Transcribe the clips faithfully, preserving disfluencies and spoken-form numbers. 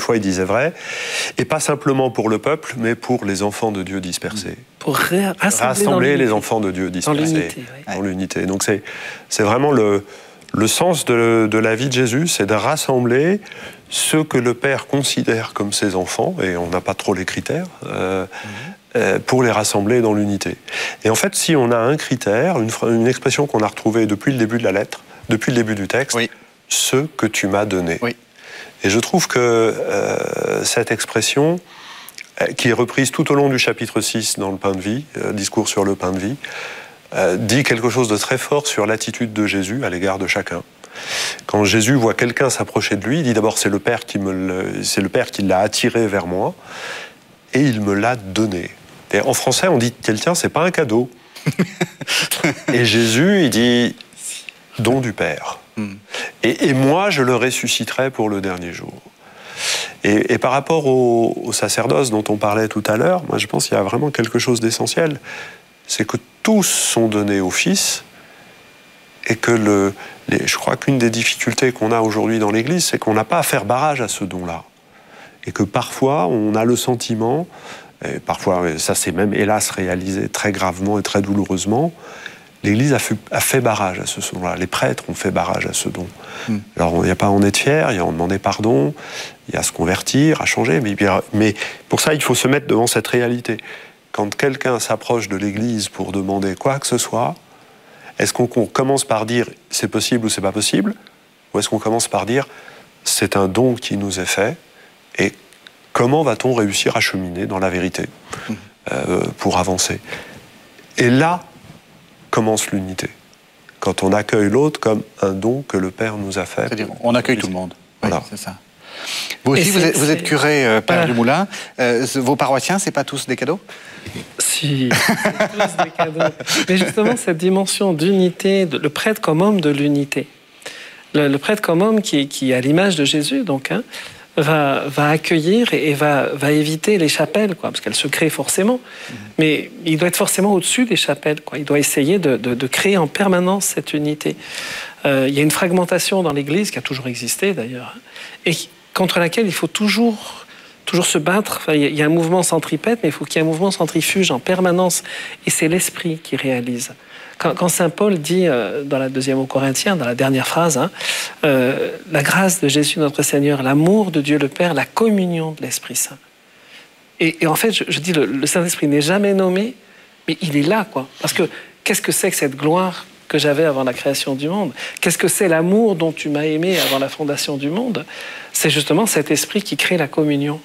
fois il disait vrai, et pas simplement pour le peuple, mais pour les enfants de Dieu dispersés. Pour ré- rassembler, rassembler les enfants de Dieu dispersés. Dans l'unité. Oui. Dans l'unité. Donc c'est, c'est vraiment le, le sens de, de la vie de Jésus, c'est de rassembler ceux que le Père considère comme ses enfants, et on n'a pas trop les critères, euh, mmh. euh, pour les rassembler dans l'unité. Et en fait, si on a un critère, une, une expression qu'on a retrouvée depuis le début de la lettre, depuis le début du texte, oui. ce que tu m'as donné. Oui. Et je trouve que euh, cette expression, euh, qui est reprise tout au long du chapitre six dans le pain de vie, euh, discours sur le pain de vie, euh, dit quelque chose de très fort sur l'attitude de Jésus à l'égard de chacun. Quand Jésus voit quelqu'un s'approcher de lui, il dit d'abord c'est le Père qui me le, c'est le Père qui l'a attiré vers moi et il me l'a donné. Et en français, on dit quelqu'un, c'est pas un cadeau. Et Jésus, il dit don du Père. Mm. Et, et moi, je le ressusciterai pour le dernier jour. Et, et par rapport au, au sacerdoce dont on parlait tout à l'heure, moi je pense qu'il y a vraiment quelque chose d'essentiel. C'est que tous sont donnés au Fils et que le, les, je crois qu'une des difficultés qu'on a aujourd'hui dans l'Église, c'est qu'on n'a pas à faire barrage à ce don-là. Et que parfois, on a le sentiment, et parfois ça s'est même hélas réalisé très gravement et très douloureusement, l'Église a fait, a fait barrage à ce don-là. Les prêtres ont fait barrage à ce don. Mm. Alors, il n'y a pas à en être fier, il y a à en demander pardon, il y a à se convertir, à changer, mais, mais pour ça, il faut se mettre devant cette réalité. Quand quelqu'un s'approche de l'Église pour demander quoi que ce soit, est-ce qu'on commence par dire c'est possible ou c'est pas possible, ou est-ce qu'on commence par dire c'est un don qui nous est fait, et comment va-t-on réussir à cheminer dans la vérité mm. euh, pour avancer? Et là, commence l'unité. Quand on accueille l'autre comme un don que le Père nous a fait. C'est-à-dire, on accueille tout le monde. Oui, voilà. C'est ça. Vous aussi, vous êtes, vous êtes curé, euh, Père voilà. Dumoulin. Euh, vos paroissiens, c'est pas tous des cadeaux? Si, c'est tous des cadeaux. Mais justement, cette dimension d'unité, de, le prêtre comme homme de l'unité. Le, le prêtre comme homme qui, qui a l'image de Jésus, donc, hein, Va, va accueillir et va, va éviter les chapelles, quoi, parce qu'elles se créent forcément. Mmh. Mais il doit être forcément au-dessus des chapelles, quoi. Il doit essayer de, de, de créer en permanence cette unité. Euh, il y a une fragmentation dans l'Église, qui a toujours existé d'ailleurs, et contre laquelle il faut toujours, toujours se battre. Enfin, il y a un mouvement centripète, mais il faut qu'il y ait un mouvement centrifuge en permanence. Et c'est l'Esprit qui réalise. Quand, quand saint Paul dit euh, dans la deuxième aux Corinthiens, dans la dernière phrase, hein, euh, la grâce de Jésus notre Seigneur, l'amour de Dieu le Père, la communion de l'Esprit Saint. Et, et en fait, je, je dis, le, le Saint-Esprit n'est jamais nommé, mais il est là, quoi. Parce que qu'est-ce que c'est que cette gloire que j'avais avant la création du monde? Qu'est-ce que c'est l'amour dont tu m'as aimé avant la fondation du monde? C'est justement cet esprit qui crée la communion.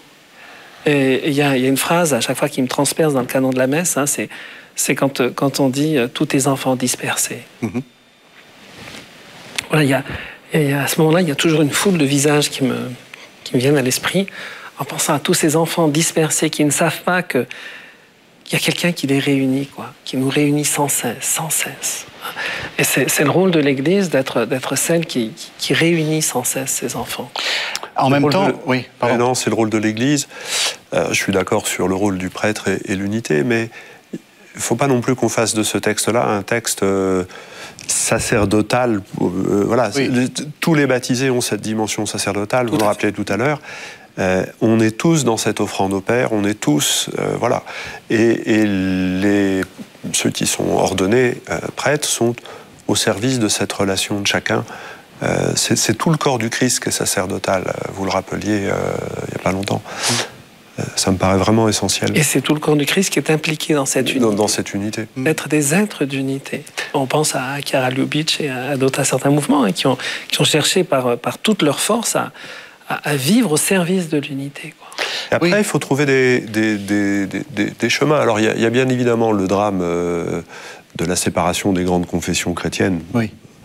Et il y, y a une phrase à chaque fois qui me transperce dans le canon de la messe, hein, c'est c'est quand, quand on dit euh, « tous tes enfants dispersés mmh. ». Voilà, il y a, et à ce moment-là, il y a toujours une foule de visages qui me, qui me viennent à l'esprit en pensant à tous ces enfants dispersés qui ne savent pas qu'il y a quelqu'un qui les réunit, quoi, qui nous réunit sans cesse, sans cesse. Et c'est, c'est le rôle de l'Église d'être, d'être celle qui, qui, qui réunit sans cesse ces enfants. En même temps, de... oui, pardon. Non, c'est le rôle de l'Église. Euh, je suis d'accord sur le rôle du prêtre et, et l'unité, mais il ne faut pas non plus qu'on fasse de ce texte-là un texte euh, sacerdotal. Euh, voilà, oui. les, tous les baptisés ont cette dimension sacerdotale, tout vous le rappelez tout à l'heure. Euh, on est tous dans cette offrande au Père, on est tous, euh, voilà. Et, et les, ceux qui sont ordonnés euh, prêtres sont au service de cette relation de chacun. Euh, c'est, c'est tout le corps du Christ qui est sacerdotal, vous le rappeliez euh, il n'y a pas longtemps. Mmh. Ça me paraît vraiment essentiel. Et c'est tout le corps du Christ qui est impliqué dans cette unité. Dans, dans cette unité. D'être des êtres d'unité. On pense à Chiara Lubitsch et à, d'autres, à certains mouvements hein, qui, ont, qui ont cherché par, par toute leur force à, à, à vivre au service de l'unité, quoi. Et après, oui. il faut trouver des, des, des, des, des chemins. Alors, il y, a, il y a bien évidemment le drame euh, de la séparation des grandes confessions chrétiennes. Oui.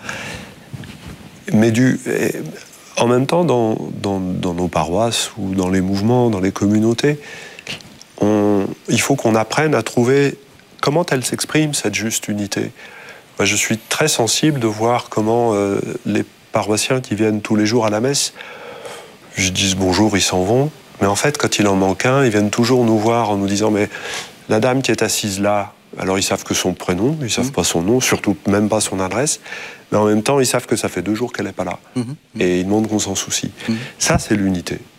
Mais du... Et, en même temps, dans, dans, dans nos paroisses ou dans les mouvements, dans les communautés, on, il faut qu'on apprenne à trouver comment elle s'exprime, cette juste unité. Moi, je suis très sensible de voir comment euh, les paroissiens qui viennent tous les jours à la messe, je dis bonjour, ils s'en vont, mais en fait, quand il en manque un, ils viennent toujours nous voir en nous disant « mais la dame qui est assise là », alors ils savent que son prénom, ils ne savent mmh. pas son nom, surtout même pas son adresse, mais en même temps, ils savent que ça fait deux jours qu'elle n'est pas là. Mmh. Et ils demandent qu'on s'en soucie. Mmh. Ça, c'est l'unité.